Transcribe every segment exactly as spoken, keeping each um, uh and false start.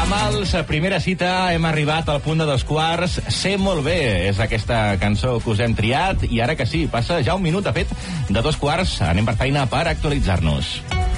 Ramals, primera cita, hem arribat al punt de dos quarts. Sé molt bé, és aquesta cançó que us hem triat, i ara que sí, passa ja un minut, de fet, de dos quarts. Anem per feina per actualitzar-nos.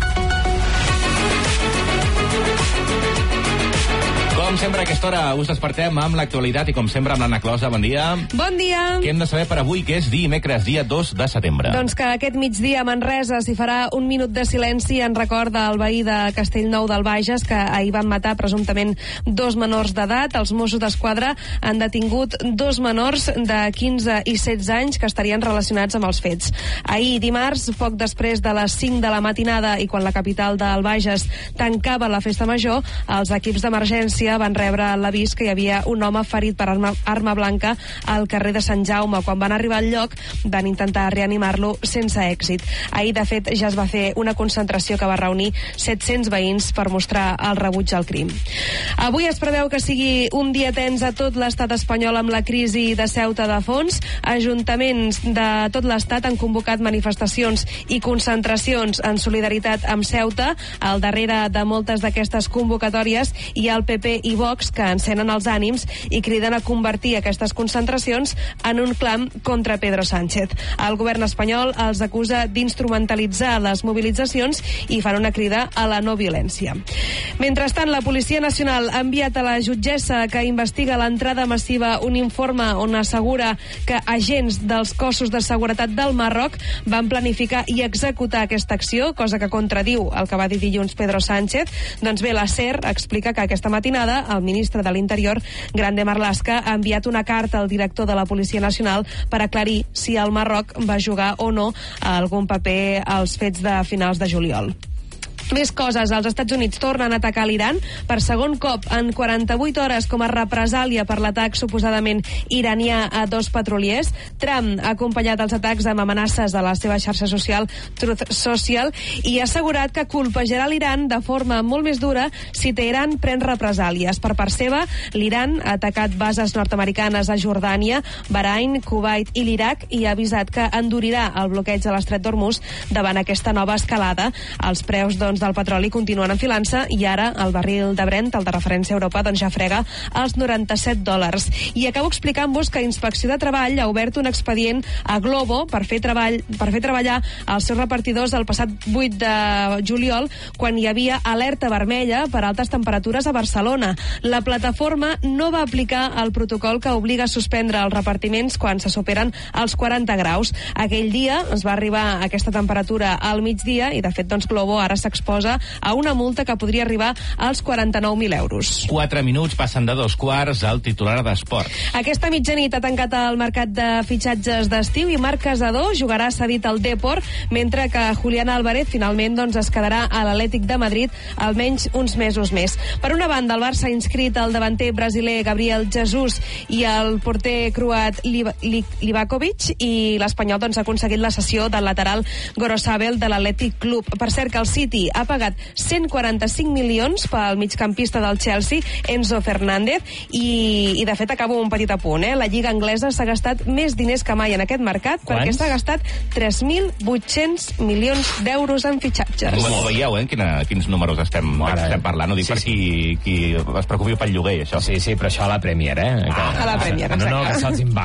Com sempre a aquesta hora us despertem amb l'actualitat i com sempre amb l'Anna Closa. Bon dia. Bon dia. Què hem de saber per avui, que és dimecres, dia dos de setembre? Doncs que aquest migdia a Manresa s'hi farà un minut de silenci en record del veí de Castellnou del Bages, que ahir van matar presumptament dos menors d'edat. Els Mossos d'Esquadra han detingut dos menors de quinze i setze anys que estarien relacionats amb els fets. Ahir, dimarts, poc després de les cinc de la matinada i quan la capital del Bages tancava la festa major, els equips d'emergència van rebre l'avís que hi havia un home ferit per arma, arma blanca al carrer de Sant Jaume. Quan van arribar al lloc van intentar reanimar-lo sense èxit. Ahir, de fet, ja es va fer una concentració que va reunir set-cents veïns per mostrar el rebuig al crim. Avui es preveu que sigui un dia tens a tot l'estat espanyol amb la crisi de Ceuta de fons. Ajuntaments de tot l'estat han convocat manifestacions i concentracions en solidaritat amb Ceuta. Al darrere de moltes d'aquestes convocatòries hi ha el P P i Vox, que encenen els ànims i criden a convertir aquestes concentracions en un clam contra Pedro Sánchez. El govern espanyol els acusa d'instrumentalitzar les mobilitzacions i fan una crida a la no violència. Mentrestant, la Policia Nacional ha enviat a la jutgessa que investiga l'entrada massiva un informe on assegura que agents dels cossos de seguretat del Marroc van planificar i executar aquesta acció, cosa que contradiu el que va dir dilluns Pedro Sánchez. Doncs bé, la SER explica que aquesta matinada el ministre de l'Interior, Grande Marlaska, ha enviat una carta al director de la Policia Nacional per aclarir si el Marroc va jugar o no algun paper als fets de finals de juliol. Més coses. Els Estats Units tornen a atacar l'Iran per segon cop en quaranta-vuit hores com a represàlia per l'atac suposadament iranià a dos petroliers. Trump ha acompanyat els atacs amb amenaces a la seva xarxa social Truth Social i ha assegurat que colpejarà l'Iran de forma molt més dura si Teheran pren represàlies. Per part seva, l'Iran ha atacat bases nord-americanes a Jordània, Bahrain, Kuwait i l'Iraq i ha avisat que endurirà el bloqueig de l'estret d'Hormuz davant aquesta nova escalada. Els preus, doncs, del petroli continuen enfilant-se i ara el barril de Brent, el de referència a Europa, doncs ja frega els noranta-set dòlars. I acabo explicant-vos que Inspecció de Treball ha obert un expedient a Glovo per fer treball per fer treballar els seus repartidors el passat vuit de juliol, quan hi havia alerta vermella per altes temperatures a Barcelona. La plataforma no va aplicar el protocol que obliga a suspendre els repartiments quan se superen els quaranta graus. Aquell dia es va arribar a aquesta temperatura al migdia i, de fet, doncs, Glovo ara s'exposa a una multa que podria arribar als quaranta-nou mil euros. Quatre minuts passen de dos quarts al titular d'esport. Aquesta mitjanit ha tancat el mercat de fitxatges d'estiu i Marc Casador jugarà cedit al Depor, mentre que Julián Álvarez finalment, doncs, es quedarà a l'Atlètic de Madrid almenys uns mesos més. Per una banda, el Barça ha inscrit el davanter brasiler Gabriel Jesus i el porter croat Livakovic, i l'Espanyol, doncs, ha aconseguit la cessió del lateral Gorosabel de l'Atlètic Club. Per cert, que el City ha pagat cent quaranta-cinc milions pel migcampista del Chelsea, Enzo Fernández, i, i de fet acabo un petit apunt, eh? La Lliga Anglesa s'ha gastat més diners que mai en aquest mercat. Quants? Perquè s'ha gastat tres mil vuit-cents milions d'euros en fitxatges. Ho veieu, eh? Quina, quins números estem, Ara, estem parlant? Ho dic sí, per qui, qui es preocupi pel lloguer, això. Sí, sí, però això a la Premier, eh? Ah, a la Premier, exacte. No, no, que se'ls en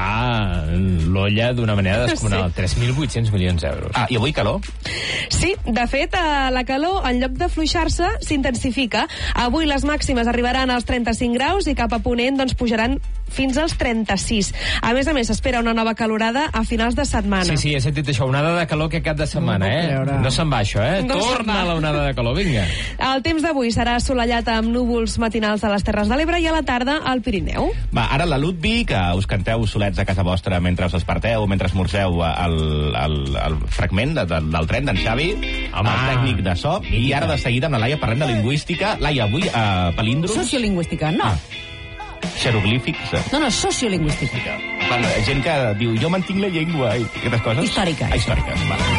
va l'olla d'una manera descomunal. Sí. tres mil vuit-cents milions d'euros. Ah, i avui calor? Sí, de fet, la calor, en lloc d'afluixar-se, s'intensifica. Avui les màximes arribaran als trenta-cinc graus i cap a ponent, doncs, pujaran fins als trenta-sis. A més a més, s'espera una nova calorada a finals de setmana. Sí, sí, he sentit això, onada de calor que cap de setmana, no, eh? No se'n va això, eh? No Torna la onada de calor, vinga. El temps d'avui serà assolellat amb núvols matinals a les Terres de l'Ebre i a la tarda al Pirineu. Va, ara la Ludvi, que us canteu solets a casa vostra mentre us desperteu, mentre esmorzeu el, el, el fragment de, de, del tren d'en Xavi, amb el tècnic de so, i ara de seguida amb la Laia parlem de lingüística. Laia, avui a uh, palíndroms... Sociolingüística, no. Ah. Xeroglífics. No, no, sociolingüística. Bueno, gent que diu, jo mantinc la llengua i aquestes coses. Històriques. Ah, històriques, va.